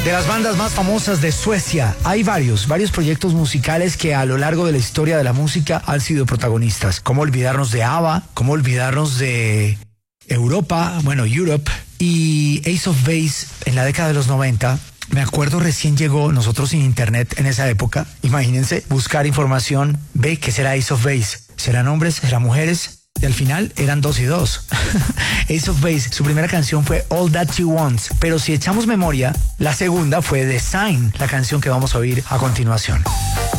De las bandas más famosas de Suecia, hay varios proyectos musicales que a lo largo de la historia de la música han sido protagonistas. ¿Cómo olvidarnos de ABBA? ¿Cómo olvidarnos de Europa? Bueno, Europe. Y Ace of Base en la década de los 90. Me acuerdo recién llegó, nosotros sin internet en esa época. Imagínense, buscar información. Ve, ¿qué será Ace of Base? ¿Serán hombres? ¿Serán mujeres? Y al final eran 2 y 2. Ace of Base, su primera canción fue All That She Wants. Pero si echamos memoria, la segunda fue The Sign, la canción que vamos a oír a continuación.